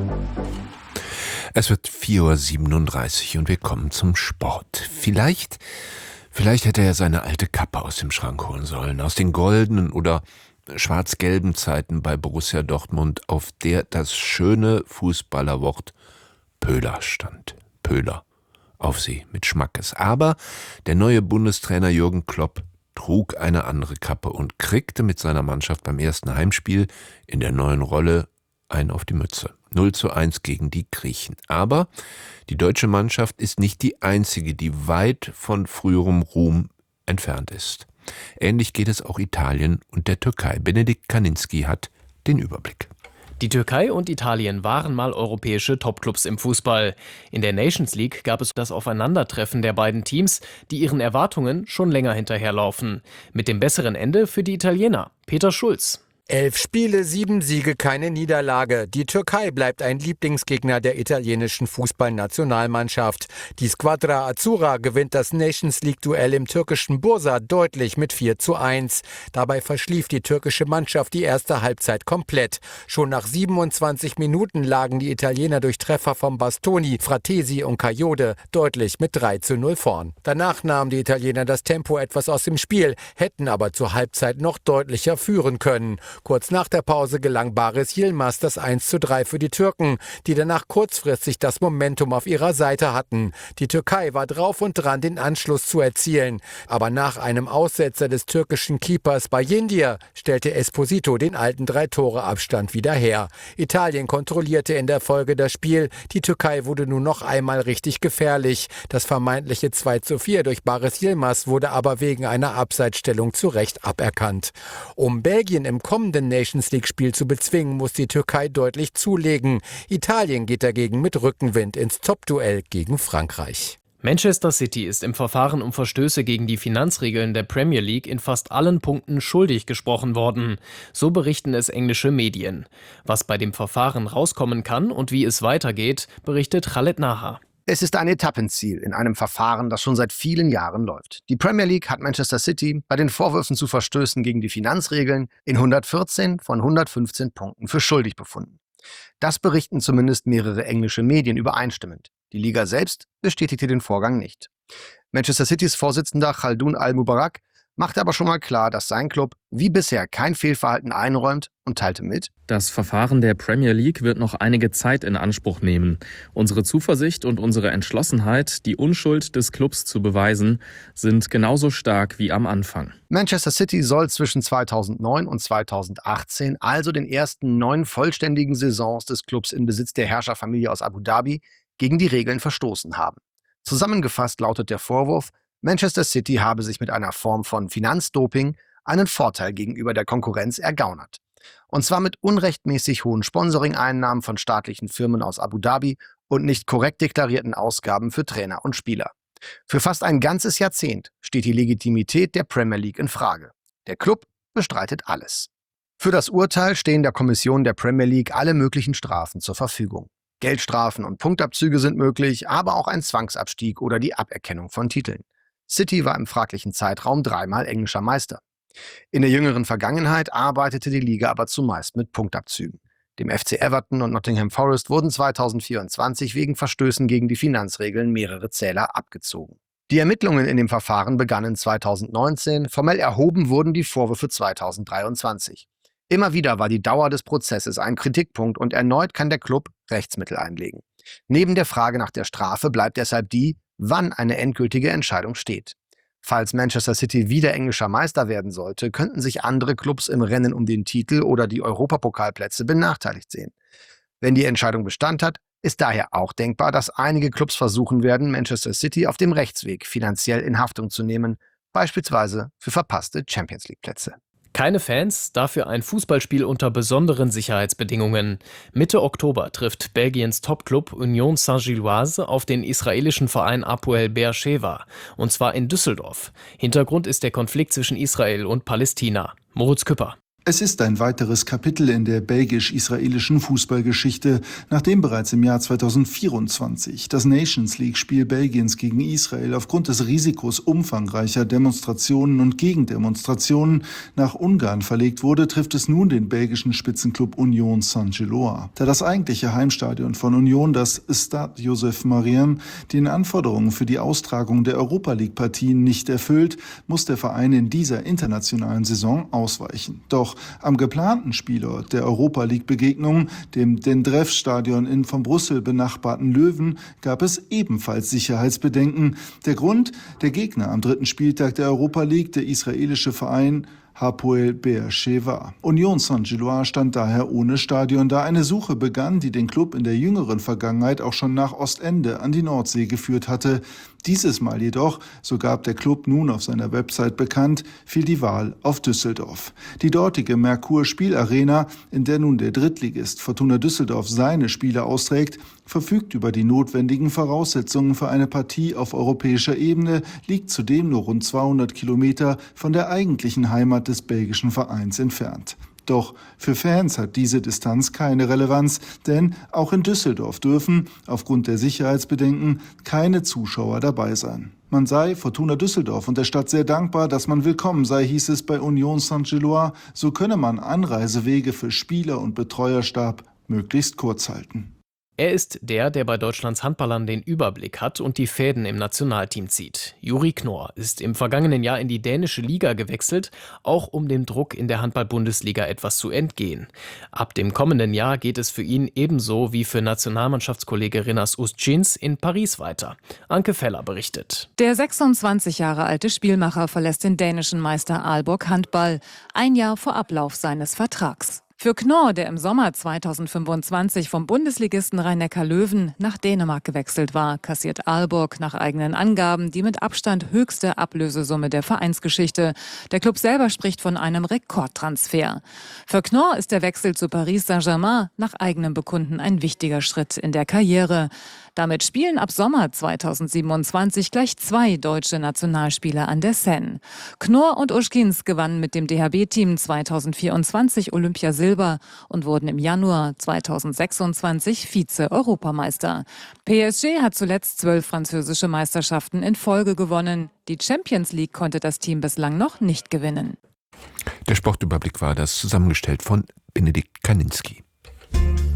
Es wird 4:37 Uhr und wir kommen zum Sport. Vielleicht hätte er seine alte Kappe aus dem Schrank holen sollen, aus den goldenen oder schwarz-gelben Zeiten bei Borussia Dortmund, auf der das schöne Fußballerwort Pöhler stand. Pöhler. Auf sie mit Schmackes. Aber der neue Bundestrainer Jürgen Klopp trug eine andere Kappe und kriegte mit seiner Mannschaft beim ersten Heimspiel in der neuen Rolle einen auf die Mütze. 0:1 gegen die Griechen. Aber die deutsche Mannschaft ist nicht die einzige, die weit von früherem Ruhm entfernt ist. Ähnlich geht es auch Italien und der Türkei. Benedikt Kaninski hat den Überblick. Die Türkei und Italien waren mal europäische Topclubs im Fußball. In der Nations League gab es das Aufeinandertreffen der beiden Teams, die ihren Erwartungen schon länger hinterherlaufen. Mit dem besseren Ende für die Italiener. Peter Schulz. 11 Spiele, 7 Siege, keine Niederlage. Die Türkei bleibt ein Lieblingsgegner der italienischen Fußballnationalmannschaft. Die Squadra Azzurra gewinnt das Nations-League-Duell im türkischen Bursa deutlich mit 4:1. Dabei verschlief die türkische Mannschaft die erste Halbzeit komplett. Schon nach 27 Minuten lagen die Italiener durch Treffer von Bastoni, Fratesi und Kayode deutlich mit 3:0 vorn. Danach nahmen die Italiener das Tempo etwas aus dem Spiel, hätten aber zur Halbzeit noch deutlicher führen können. Kurz nach der Pause gelang Baris Yilmaz das 1:3 für die Türken, die danach kurzfristig das Momentum auf ihrer Seite hatten. Die Türkei war drauf und dran, den Anschluss zu erzielen. Aber nach einem Aussetzer des türkischen Keepers Bayindir stellte Esposito den alten 3-Tore-Abstand wieder her. Italien kontrollierte in der Folge das Spiel. Die Türkei wurde nun noch einmal richtig gefährlich. Das vermeintliche 2:4 durch Baris Yilmaz wurde aber wegen einer Abseitsstellung zu Recht aberkannt. Um Belgien im kommenden Nations-League-Spiel zu bezwingen, muss die Türkei deutlich zulegen. Italien geht dagegen mit Rückenwind ins Top-Duell gegen Frankreich. Manchester City ist im Verfahren um Verstöße gegen die Finanzregeln der Premier League in fast allen Punkten schuldig gesprochen worden. So berichten es englische Medien. Was bei dem Verfahren rauskommen kann und wie es weitergeht, berichtet Khaled Naha. Es ist ein Etappenziel in einem Verfahren, das schon seit vielen Jahren läuft. Die Premier League hat Manchester City bei den Vorwürfen zu Verstößen gegen die Finanzregeln in 114 von 115 Punkten für schuldig befunden. Das berichten zumindest mehrere englische Medien übereinstimmend. Die Liga selbst bestätigte den Vorgang nicht. Manchester Citys Vorsitzender Khaldoun Al-Mubarak machte aber schon mal klar, dass sein Club wie bisher kein Fehlverhalten einräumt und teilte mit: Das Verfahren der Premier League wird noch einige Zeit in Anspruch nehmen. Unsere Zuversicht und unsere Entschlossenheit, die Unschuld des Clubs zu beweisen, sind genauso stark wie am Anfang. Manchester City soll zwischen 2009 und 2018, also den ersten 9 vollständigen Saisons des Clubs in Besitz der Herrscherfamilie aus Abu Dhabi, gegen die Regeln verstoßen haben. Zusammengefasst lautet der Vorwurf, Manchester City habe sich mit einer Form von Finanzdoping einen Vorteil gegenüber der Konkurrenz ergaunert. Und zwar mit unrechtmäßig hohen Sponsoring-Einnahmen von staatlichen Firmen aus Abu Dhabi und nicht korrekt deklarierten Ausgaben für Trainer und Spieler. Für fast ein ganzes Jahrzehnt steht die Legitimität der Premier League in Frage. Der Club bestreitet alles. Für das Urteil stehen der Kommission der Premier League alle möglichen Strafen zur Verfügung. Geldstrafen und Punktabzüge sind möglich, aber auch ein Zwangsabstieg oder die Aberkennung von Titeln. City war im fraglichen Zeitraum 3-mal englischer Meister. In der jüngeren Vergangenheit arbeitete die Liga aber zumeist mit Punktabzügen. Dem FC Everton und Nottingham Forest wurden 2024 wegen Verstößen gegen die Finanzregeln mehrere Zähler abgezogen. Die Ermittlungen in dem Verfahren begannen 2019, formell erhoben wurden die Vorwürfe 2023. Immer wieder war die Dauer des Prozesses ein Kritikpunkt und erneut kann der Club Rechtsmittel einlegen. Neben der Frage nach der Strafe bleibt deshalb die, wann eine endgültige Entscheidung steht. Falls Manchester City wieder englischer Meister werden sollte, könnten sich andere Clubs im Rennen um den Titel oder die Europapokalplätze benachteiligt sehen. Wenn die Entscheidung Bestand hat, ist daher auch denkbar, dass einige Clubs versuchen werden, Manchester City auf dem Rechtsweg finanziell in Haftung zu nehmen, beispielsweise für verpasste Champions-League-Plätze. Keine Fans, dafür ein Fußballspiel unter besonderen Sicherheitsbedingungen. Mitte Oktober trifft Belgiens Topclub Union Saint-Gilloise auf den israelischen Verein Hapoel Be'er Sheva, und zwar in Düsseldorf. Hintergrund ist der Konflikt zwischen Israel und Palästina. Moritz Küpper. Es ist ein weiteres Kapitel in der belgisch-israelischen Fußballgeschichte, nachdem bereits im Jahr 2024 das Nations-League-Spiel Belgiens gegen Israel aufgrund des Risikos umfangreicher Demonstrationen und Gegendemonstrationen nach Ungarn verlegt wurde, trifft es nun den belgischen Spitzenklub Union Saint-Gilloise. Da das eigentliche Heimstadion von Union, das Stade Joseph Mariem, den Anforderungen für die Austragung der Europa-League-Partien nicht erfüllt, muss der Verein in dieser internationalen Saison ausweichen. Doch am geplanten Spielort der Europa-League-Begegnung, dem Dendrev-Stadion in von Brüssel benachbarten Löwen, gab es ebenfalls Sicherheitsbedenken. Der Grund: der Gegner am 3. Spieltag der Europa League, der israelische Verein Hapoel Be'er Sheva. Union Saint-Gilloise stand daher ohne Stadion, da eine Suche begann, die den Klub in der jüngeren Vergangenheit auch schon nach Ostende an die Nordsee geführt hatte. Dieses Mal jedoch, so gab der Klub nun auf seiner Website bekannt, fiel die Wahl auf Düsseldorf. Die dortige Merkur-Spielarena, in der nun der Drittligist Fortuna Düsseldorf seine Spiele austrägt, verfügt über die notwendigen Voraussetzungen für eine Partie auf europäischer Ebene, liegt zudem nur rund 200 Kilometer von der eigentlichen Heimat des belgischen Vereins entfernt. Doch für Fans hat diese Distanz keine Relevanz, denn auch in Düsseldorf dürfen, aufgrund der Sicherheitsbedenken, keine Zuschauer dabei sein. Man sei Fortuna Düsseldorf und der Stadt sehr dankbar, dass man willkommen sei, hieß es bei Union Saint-Gilloise. So könne man Anreisewege für Spieler und Betreuerstab möglichst kurz halten. Er ist der bei Deutschlands Handballern den Überblick hat und die Fäden im Nationalteam zieht. Juri Knorr ist im vergangenen Jahr in die dänische Liga gewechselt, auch um dem Druck in der Handball-Bundesliga etwas zu entgehen. Ab dem kommenden Jahr geht es für ihn ebenso wie für Nationalmannschaftskollege Rinas Ustjins in Paris weiter. Anke Feller berichtet. Der 26 Jahre alte Spielmacher verlässt den dänischen Meister Aalborg Handball, ein Jahr vor Ablauf seines Vertrags. Für Knorr, der im Sommer 2025 vom Bundesligisten Rhein-Neckar Löwen nach Dänemark gewechselt war, kassiert Aalborg nach eigenen Angaben die mit Abstand höchste Ablösesumme der Vereinsgeschichte. Der Klub selber spricht von einem Rekordtransfer. Für Knorr ist der Wechsel zu Paris Saint-Germain nach eigenem Bekunden ein wichtiger Schritt in der Karriere. Damit spielen ab Sommer 2027 gleich 2 deutsche Nationalspieler an der Seine. Knorr und Ustjins gewannen mit dem DHB-Team 2024 Olympiasilber und wurden im Januar 2026 Vize-Europameister. PSG hat zuletzt 12 französische Meisterschaften in Folge gewonnen. Die Champions League konnte das Team bislang noch nicht gewinnen. Der Sportüberblick war das, zusammengestellt von Benedikt Kaninski.